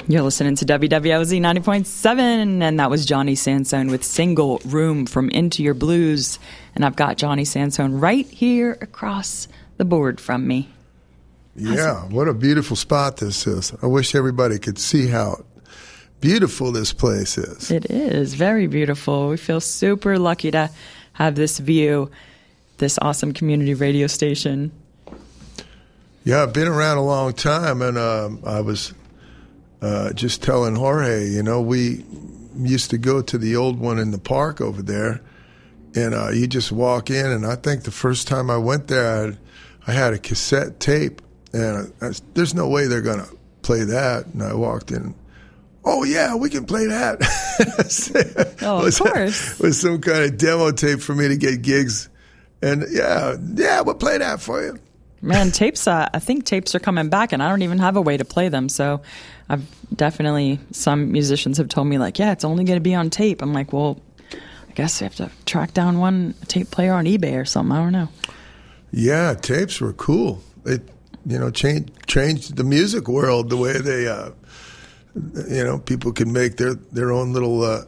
You're listening to WWLZ 90.7, and that was Johnny Sansone with Single Room from Into Your Blues. And I've got Johnny Sansone right here across the board from me. Yeah, what a beautiful spot this is. I wish everybody could see how beautiful this place is. It is very beautiful. We feel super lucky to have this view, this awesome community radio station. Yeah, I've been around a long time, and I was just telling Jorge, you know, we used to go to the old one in the park over there, and you just walk in, and I think the first time I went there, I had a cassette tape, and there's no way they're going to play that. And I walked in, oh, yeah, we can play that. Oh, of course. With some kind of demo tape for me to get gigs. And, yeah, we'll play that for you. Man, tapes, I think tapes are coming back, and I don't even have a way to play them. So I've definitely, some musicians have told me, like, yeah, it's only going to be on tape. I'm like, well, I guess you have to track down one tape player on eBay or something. I don't know. Yeah, tapes were cool. It, you know, changed the music world the way they, you know, people can make their own little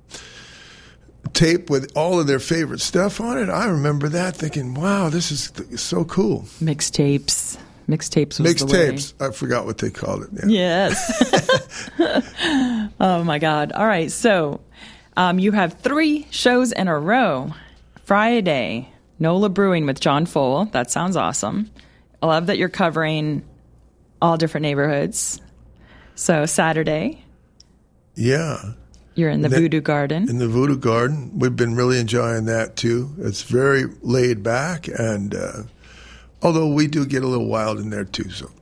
tape with all of their favorite stuff on it. I remember that thinking, wow, this is so cool. Mixtapes was the way. Mixtapes. I forgot what they called it. Yeah. Yes. Oh, my God. All right. So you have 3 shows in a row. Friday, NOLA Brewing with John Fole. That sounds awesome. I love that you're covering all different neighborhoods. So Saturday. Yeah. You're in the Voodoo Garden. In the Voodoo Garden. We've been really enjoying that, too. It's very laid back, and although we do get a little wild in there, too. So,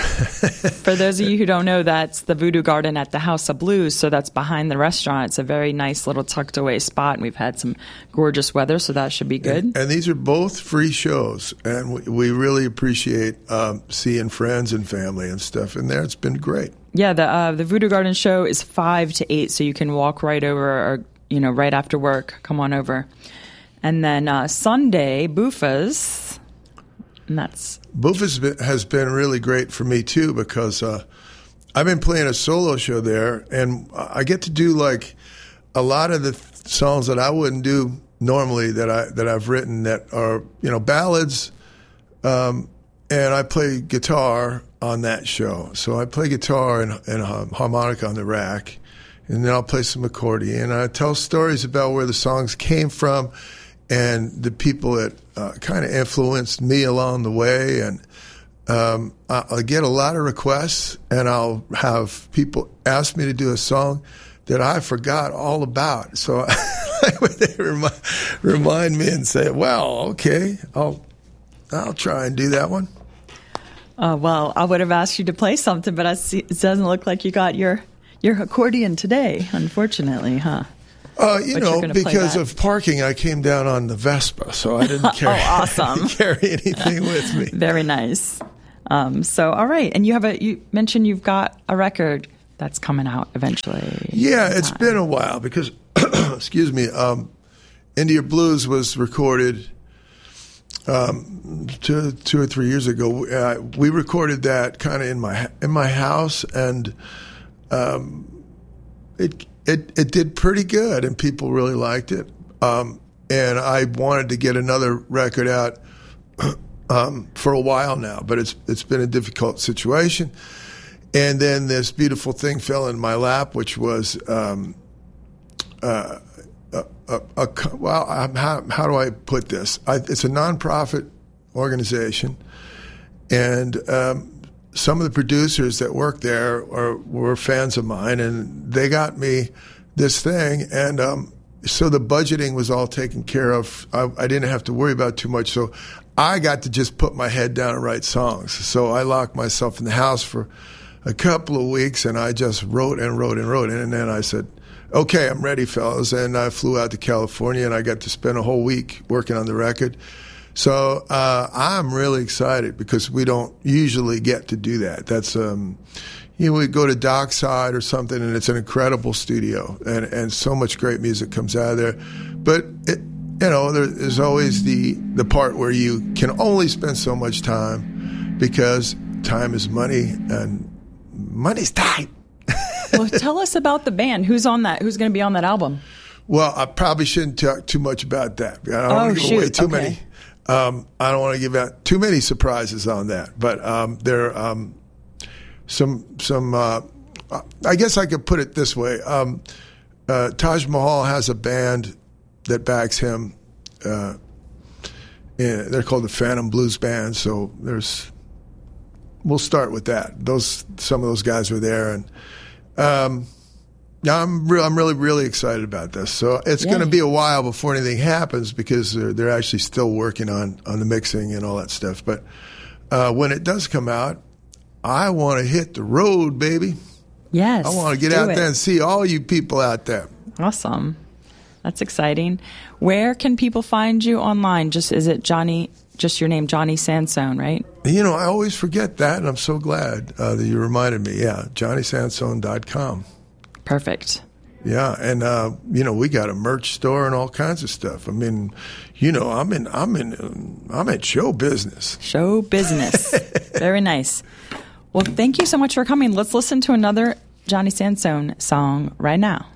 for those of you who don't know, that's the Voodoo Garden at the House of Blues, so that's behind the restaurant. It's a very nice little tucked-away spot, and we've had some gorgeous weather, so that should be good. And these are both free shows, and we really appreciate seeing friends and family and stuff in there. It's been great. Yeah, the Voodoo Garden show is 5 to 8, so you can walk right over, or right after work. Come on over, and then Sunday, Buffa's, and that's Buffa's has been really great for me too, because I've been playing a solo show there, and I get to do like a lot of the songs that I wouldn't do normally that I've written that are ballads, and I play guitar on that show. So I play guitar and harmonica on the rack, and then I'll play some accordion. And I tell stories about where the songs came from and the people that kind of influenced me along the way. And I'll get a lot of requests, and I'll have people ask me to do a song that I forgot all about. So they remind me and say, well, okay, I'll try and do that one. Well, I would have asked you to play something, but it doesn't look like you got your accordion today, unfortunately, huh? Because of parking, I came down on the Vespa, so I didn't carry, carry anything with me. Very nice. So, all right. And you mentioned you've got a record that's coming out eventually. Yeah, it's been a while because, excuse me, Into Your Blues was recorded 2 or 3 years ago. We recorded that kind of in my house, and it did pretty good, and people really liked it. And I wanted to get another record out for a while now, but it's been a difficult situation. And then this beautiful thing fell in my lap, which was how do I put this? It's a nonprofit organization, and some of the producers that work there were fans of mine, and they got me this thing, and so the budgeting was all taken care of. I didn't have to worry about too much, so I got to just put my head down and write songs. So I locked myself in the house for a couple of weeks, and I just wrote and wrote and wrote, and then I said, okay, I'm ready, fellas. And I flew out to California, and I got to spend a whole week working on the record. So I'm really excited because we don't usually get to do that. That's, we go to Dockside or something, and it's an incredible studio, and so much great music comes out of there. But, there's always the part where you can only spend so much time because time is money, and money's tight. Well, tell us about the band. Who's on that? Who's going to be on that album? Well, I probably shouldn't talk too much about that. I don't want to give away too many. I don't want to give out too many surprises on that. But there are some. I guess I could put it this way: Taj Mahal has a band that backs him. They're called the Phantom Blues Band. So we'll start with that. Some of those guys were there, and I'm really excited about this. So it's going to be a while before anything happens because they're actually still working on the mixing and all that stuff. But when it does come out, I want to hit the road, baby. Yes, I want to get out there and see all you people out there. Awesome. That's exciting. Where can people find you online? Is it Johnny, just your name, Johnny Sansone, right? I always forget that, and I'm so glad that you reminded me. Yeah, JohnnySansone.com. Perfect. Yeah, and we got a merch store and all kinds of stuff. I mean, I'm in show business. Show business. Very nice. Well, thank you so much for coming. Let's listen to another Johnny Sansone song right now.